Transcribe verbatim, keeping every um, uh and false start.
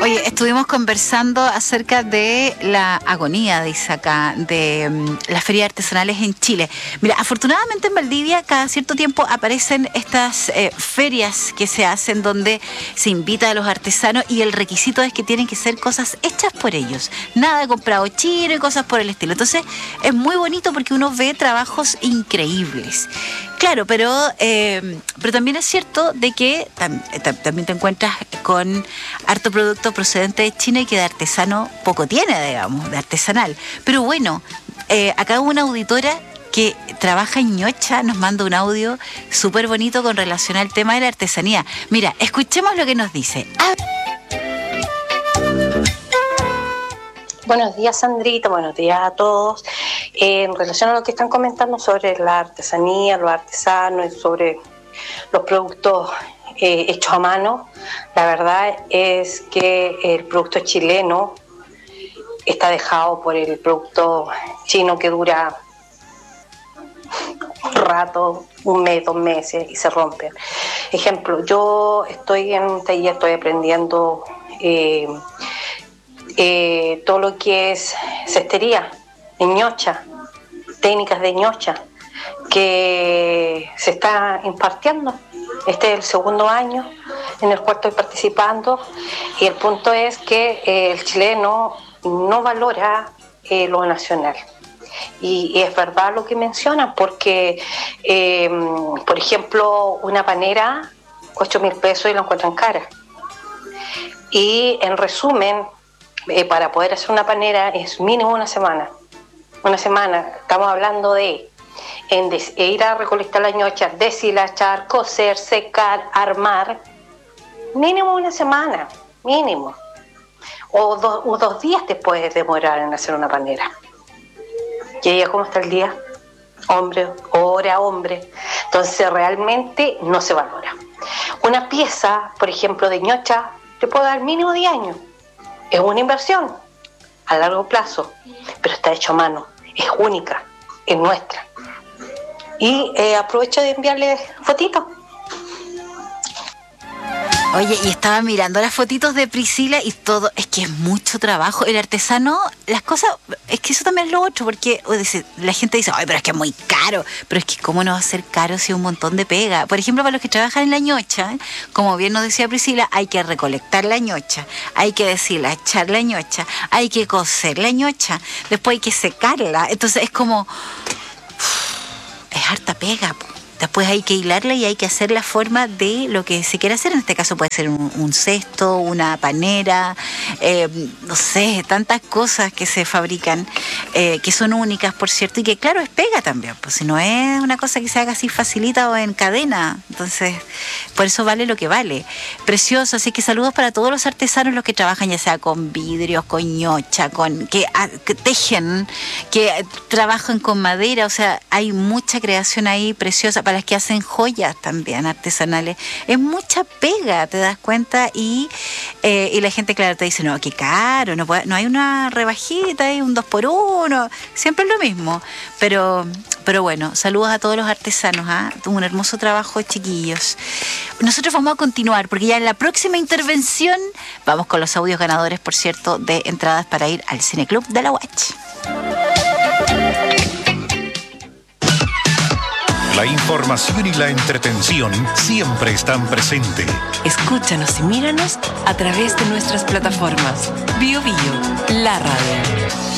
Oye, estuvimos conversando acerca de la agonía, dice acá, de um, las ferias artesanales en Chile. Mira, afortunadamente en Valdivia cada cierto tiempo aparecen estas eh, ferias que se hacen donde se invita a los artesanos y el requisito es que tienen que ser cosas hechas por ellos. Nada de comprado chino y cosas por el estilo. Entonces es muy bonito porque uno ve trabajos increíbles. Claro, pero, eh, pero también es cierto de que tam, tam, también te encuentras con harto producto procedente de China y que de artesano poco tiene, digamos, de artesanal. Pero bueno, eh, acá una auditora que trabaja en Ñocha nos manda un audio súper bonito con relación al tema de la artesanía. Mira, escuchemos lo que nos dice. Ah. Buenos días, Sandrita, buenos días a todos. Eh, en relación a lo que están comentando sobre la artesanía, los artesanos y sobre los productos eh, hechos a mano, la verdad es que el producto chileno está dejado por el producto chino que dura un rato, un mes, dos meses y se rompe. Ejemplo, yo estoy en un taller, estoy aprendiendo eh, eh, todo lo que es cestería en Ñocha, técnicas de Ñocha, que se está impartiendo. Este es el segundo año en el cual estoy participando y el punto es que eh, el chileno no valora eh, lo nacional. Y, y es verdad lo que mencionan, porque, eh, por ejemplo, una panera, ocho mil pesos y la encuentran cara. Y en resumen, eh, para poder hacer una panera es mínimo una semana. Una semana, estamos hablando de en des, ir a recolectar la ñocha, deshilachar, coser, secar, armar, mínimo una semana, mínimo. O, do, o dos días te puedes demorar en hacer una panera. ¿Y ella cómo está el día? Hombre, hora, hombre. Entonces realmente no se valora. Una pieza, por ejemplo, de ñocha, te puede dar mínimo diez años. Es una inversión a largo plazo, pero está hecho a mano, es única, es nuestra. Y eh, aprovecho de enviarles fotitos. Oye, y estaba mirando las fotitos de Priscila y todo, es que es mucho trabajo. El artesano, las cosas, es que eso también es lo otro, porque la gente dice, ay, pero es que es muy caro. Pero es que cómo no va a ser caro si hay un montón de pega. Por ejemplo, para los que trabajan en la ñocha, como bien nos decía Priscila, hay que recolectar la ñocha, hay que deshilachar la ñocha, hay que coser la ñocha, después hay que secarla. Entonces es como, es harta pega, po. Después hay que hilarla y hay que hacer la forma de lo que se quiera hacer. En este caso puede ser un, un cesto, una panera, eh, no sé, tantas cosas que se fabrican, eh, que son únicas, por cierto, y que claro, es pega también, pues si no es una cosa que se haga así facilita o en cadena. Entonces, por eso vale lo que vale. Precioso, así que saludos para todos los artesanos, los que trabajan ya sea con vidrios, con ñocha, con que, a, que tejen, que trabajan con madera, o sea, hay mucha creación ahí preciosa. Para las que hacen joyas también artesanales, es mucha pega, te das cuenta, y, eh, y la gente, claro, te dice, no, qué caro, no, puede, no hay una rebajita, hay un dos por uno, siempre es lo mismo, pero, pero bueno, saludos a todos los artesanos, ¿eh? Un hermoso trabajo, chiquillos. Nosotros vamos a continuar, porque ya en la próxima intervención vamos con los audios ganadores, por cierto, de entradas para ir al Cineclub de la U A Ch. La información y la entretención siempre están presentes. Escúchanos y míranos a través de nuestras plataformas. Bio Bio, la radio.